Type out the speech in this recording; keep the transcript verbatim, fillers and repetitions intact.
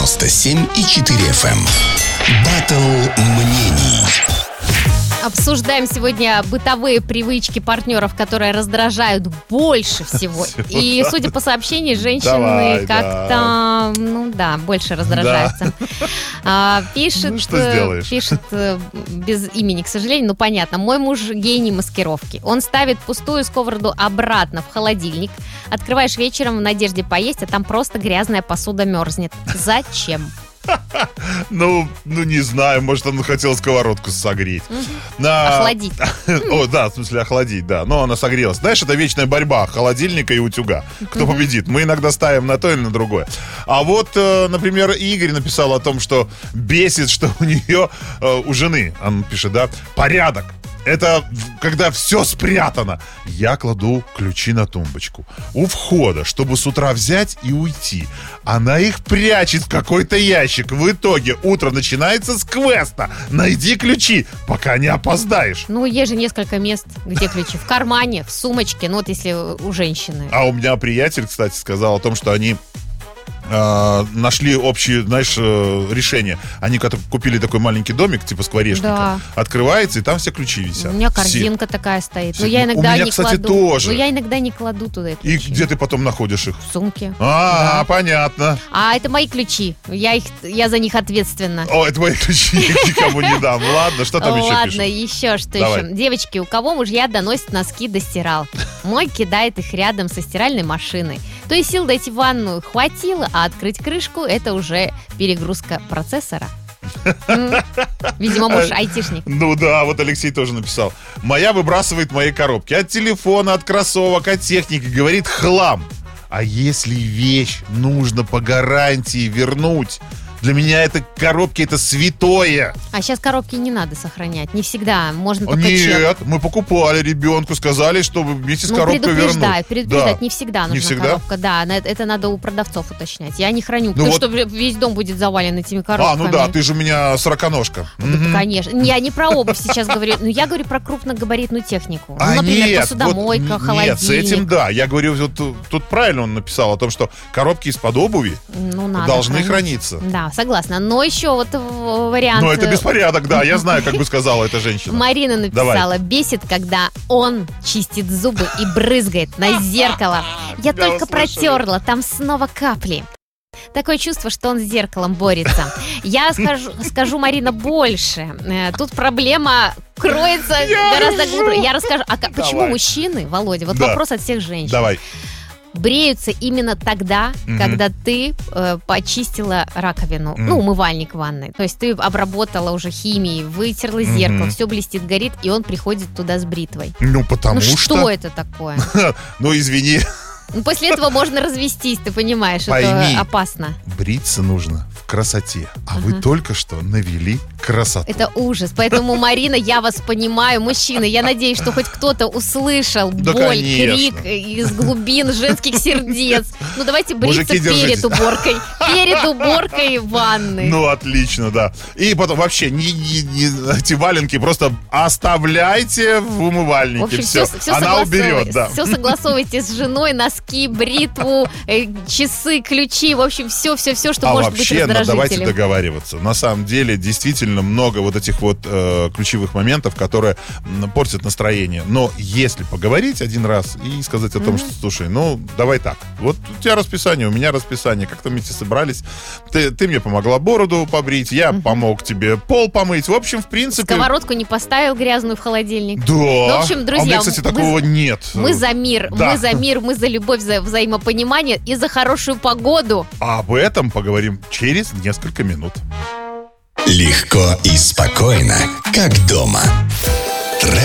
девяносто семь и четыре эф эм. Батл мнений. Обсуждаем сегодня бытовые привычки партнеров, которые раздражают больше всего. И, судя по сообщению, женщины Давай, как-то, да. ну да, больше раздражаются. Да. А, пишет, ну, что сделаешь? Пишет без имени, к сожалению, ну понятно. Мой муж гений маскировки. Он ставит пустую сковороду обратно в холодильник. Открываешь вечером в надежде поесть, а там просто грязная посуда мерзнет. Зачем? Ну, ну не знаю, может, он хотел сковородку согреть. Угу. На... Охладить. О, да, в смысле охладить, да. Но она согрелась. Знаешь, это вечная борьба холодильника и утюга. Кто угу. победит? Мы иногда ставим на то или на другое. А вот, например, Игорь написал о том, что бесит, что у нее, у жены, он пишет, да, порядок. Это когда все спрятано. Я кладу ключи на тумбочку у входа, чтобы с утра взять и уйти. Она их прячет в какой-то ящик. В итоге утро начинается с квеста. Найди ключи, пока не опоздаешь. Ну, есть же несколько мест, где ключи. В кармане, в сумочке, ну вот если у женщины. А у меня приятель, кстати, сказал о том, что они... нашли общее, знаешь, решение. Они как-то купили такой маленький домик, типа скворечника. Да. Открывается, и там все ключи висят. У меня корзинка все. такая стоит. Все. Но я иногда У меня, не кстати, кладу. тоже. Но я иногда не кладу туда ключи. И где ты потом находишь их? В сумке. А, да. понятно. А это мои ключи. Я, их, я за них ответственна. О, это мои ключи, никому не дам. Ладно, что там еще пишут? Ладно, еще что Давай. еще. Девочки, у кого мужья доносят носки до стиралки? Мой кидает их рядом со стиральной машиной. То есть сил дойти в ванную хватило, а открыть крышку — это уже перегрузка процессора. Видимо, муж айтишник. Ну да, вот Алексей тоже написал. Моя выбрасывает мои коробки от телефона, от кроссовок, от техники. Говорит, хлам. А если вещь нужно по гарантии вернуть? Для меня это коробки, это святое. А сейчас коробки не надо сохранять. Не всегда. Можно только Нет, чек. мы покупали ребенку, сказали, чтобы вместе с Ну, коробкой вернуть. предупреждают, предупреждают. Да. Не всегда нужна Не всегда? коробка. Да, это надо у продавцов уточнять. Я не храню, потому вот... что весь дом будет завален этими коробками. А, ну да, ты же у меня сороконожка. Да, угу. Конечно. Я не про обувь сейчас говорю, но я говорю про крупногабаритную технику. А ну, например, нет, посудомойка, вот, холодильник. Нет, с этим да. Я говорю, вот тут правильно он написал о том, что коробки из-под обуви ну, надо должны хранить. храниться. Да, согласна. Но еще вот вариант... Но это беспорядок, да, я знаю, как бы сказала эта женщина. Марина написала, Давай. Бесит, когда он чистит зубы и брызгает на зеркало. Я только протерла, там снова капли. Такое чувство, что он с зеркалом борется. Я скажу, скажу, Марина, больше. Тут проблема кроется я гораздо глубже. Я расскажу. А Давай. Почему мужчины, Володя, вот да. вопрос от всех женщин. Давай. Бреются именно тогда, угу. когда ты э, почистила раковину, угу. ну, умывальник в ванной. То есть ты обработала уже химией, вытерла угу. зеркало, все блестит, горит, и он приходит туда с бритвой. Ну, потому ну, что... что это такое? Ну, извини. Ну, после этого можно развестись, ты понимаешь, это опасно. Бриться нужно в красоте, а вы только что навели красоту. Это ужас, поэтому, Марина, я вас понимаю, мужчины, я надеюсь, что хоть кто-то услышал да, боль, конечно. крик из глубин женских сердец. Ну, давайте бриться Мужики, перед держитесь. уборкой, перед уборкой ванны. Ну, отлично, да. И потом вообще не, не, не, эти валенки просто оставляйте в умывальнике. В общем, все, все, все она уберет, да. Все согласовывайте с женой, носки, бритву, э, часы, ключи, в общем, все-все-все, что а может вообще, быть раздражителем. Давайте договариваться. На самом деле, действительно много вот этих вот э, ключевых моментов, которые м, портят настроение. Но если поговорить один раз и сказать о том, mm-hmm. что, слушай, ну, давай так. Вот у тебя расписание, у меня расписание. Как-то вместе собрались. Ты, ты мне помогла бороду побрить, я mm-hmm. помог тебе пол помыть. В общем, в принципе... Сковородку не поставил грязную в холодильник. Да. Ну, в общем, друзья... А у меня, кстати, такого мы, нет. Мы за мир. Да. Мы за мир, мы за любовь, за взаимопонимание и за хорошую погоду. А об этом поговорим через несколько минут. Легко и спокойно, как дома.